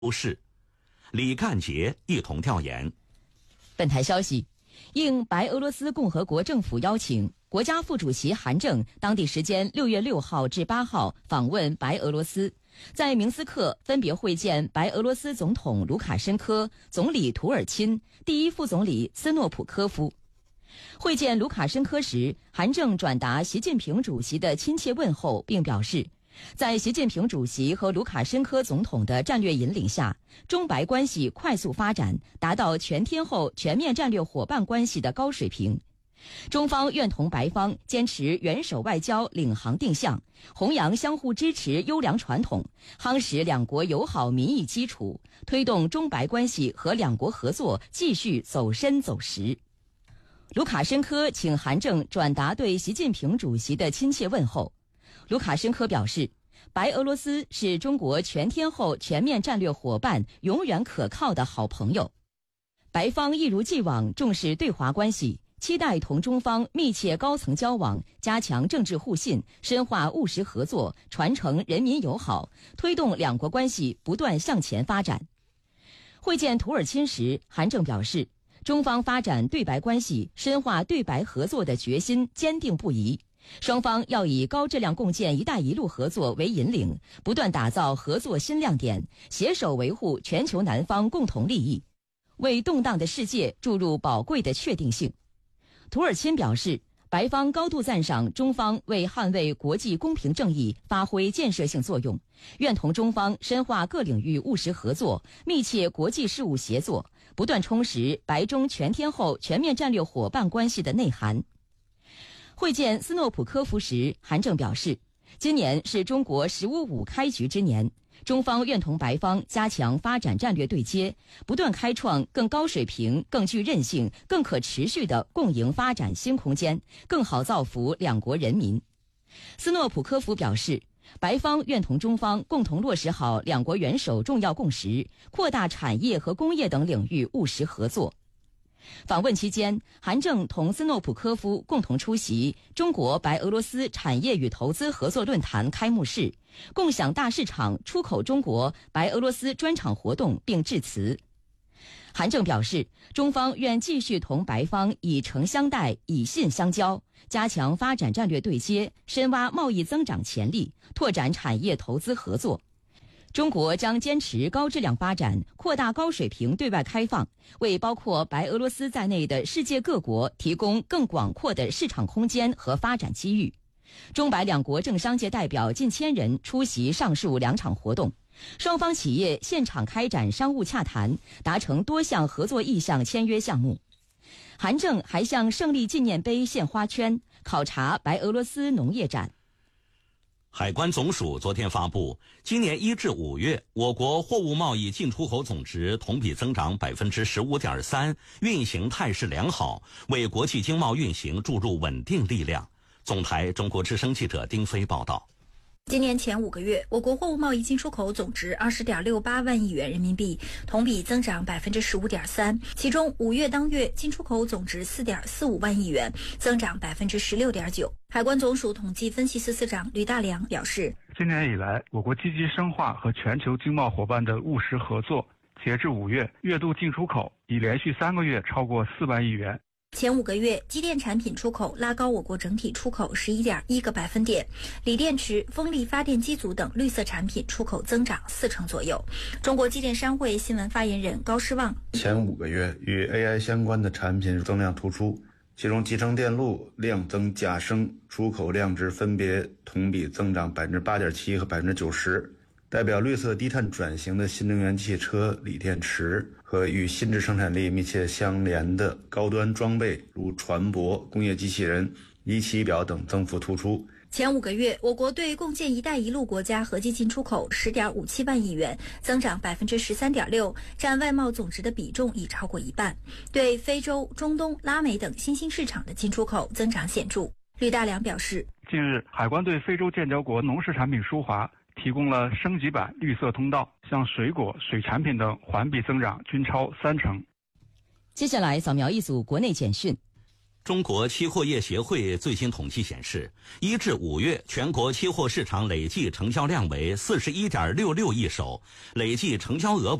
优势。李干杰一同调研。 本台消息，应白俄罗斯共和国政府邀请，国家副主席韩正当地时间6月6号至8号访问白俄罗斯，在明斯克分别会见白俄罗斯总统卢卡申科、总理图尔钦、第一副总理斯诺普科夫。会见卢卡申科时，韩正转达习近平主席的亲切问候，并表示，在习近平主席和卢卡申科总统的战略引领下，中白关系快速发展，达到全天候全面战略伙伴关系的高水平。中方愿同白方坚持元首外交领航定向，弘扬相互支持优良传统，夯实两国友好民意基础，推动中白关系和两国合作继续走深走实。卢卡申科请韩正转达对习近平主席的亲切问候。卢卡申科表示，白俄罗斯是中国全天候全面战略伙伴，永远可靠的好朋友。白方一如既往重视对华关系，期待同中方密切高层交往，加强政治互信，深化务实合作，传承人民友好，推动两国关系不断向前发展。会见图尔钦时，韩正表示，中方发展对白关系、深化对白合作的决心坚定不移，双方要以高质量共建“一带一路”合作为引领，不断打造合作新亮点，携手维护全球南方共同利益，为动荡的世界注入宝贵的确定性。图尔钦表示，白方高度赞赏中方为捍卫国际公平正义发挥建设性作用，愿同中方深化各领域务实合作，密切国际事务协作，不断充实白中全天候全面战略伙伴关系的内涵。会见斯诺普科夫时，韩正表示，今年是中国“15+5”开局之年，中方愿同白方加强发展战略对接，不断开创更高水平、更具韧性、更可持续的共赢发展新空间，更好造福两国人民。斯诺普科夫表示，白方愿同中方共同落实好两国元首重要共识，扩大产业和工业等领域务实合作。访问期间，韩正同斯诺普科夫共同出席中国白俄罗斯产业与投资合作论坛开幕式，共享大市场出口中国白俄罗斯专场活动并致辞。韩正表示，中方愿继续同白方以诚相待、以信相交，加强发展战略对接，深挖贸易增长潜力，拓展产业投资合作。中国将坚持高质量发展，扩大高水平对外开放，为包括白俄罗斯在内的世界各国提供更广阔的市场空间和发展机遇。中白两国政商界代表近1000人出席上述2场活动，双方企业现场开展商务洽谈，达成多项合作意向签约项目。韩正还向胜利纪念碑献花圈，考察白俄罗斯农业展。 海关总署昨天发布，今年1至5月，我国货物贸易进出口总值同比增长15.3%，运行态势良好，为国际经贸运行注入稳定力量。总台中国之声记者丁飞报道。 今年前5个月，我国货物贸易进出口总值20.68万亿元人民币，同比增长15.3%。其中5月当月进出口总值4.45万亿元，增长16.9%。海关总署统计分析司司长吕大良表示， 今年以来，我国积极深化和全球经贸伙伴的务实合作，截至5月，月度进出口已连续3个月超过4万亿元。 前5个月，机电产品出口拉高我国整体出口11.1个百分点，锂电池、风力发电机组等绿色产品出口增长40%左右。中国机电商会新闻发言人高诗旺， 前5个月与 AI 相关的产品增量突出，其中集成电路量增价升，出口量值分别同比增长8.7%和90%。代表绿色低碳转型的新能源汽车、锂电池和与新质生产力密切相连的高端装备，如船舶、工业机器人、仪器表等增幅突出。 前5个月，我国对共建“一带一路”国家合计进出口10.57万亿元，增长13.6%，占外贸总值的比重已超过一半。对非洲、中东、拉美等新兴市场的进出口增长显著。吕大良表示， 近日，海关对非洲建交国农事产品输华提供了升级版绿色通道，像水果、水产品等环比增长均超30%。 接下来扫描一组国内简讯。 中国期货业协会最新统计显示，1至5月全国期货市场累计成交量为41.66亿手，累计成交额